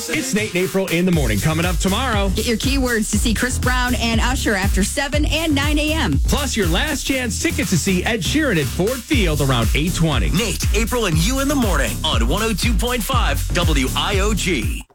It's Nate and April in the morning. Coming up tomorrow. Get your keywords to see Chris Brown and Usher after 7 and 9 a.m. Plus your last chance ticket to see Ed Sheeran at Ford Field around 8:20. Nate, April, and you in the morning on 102.5 WIOG.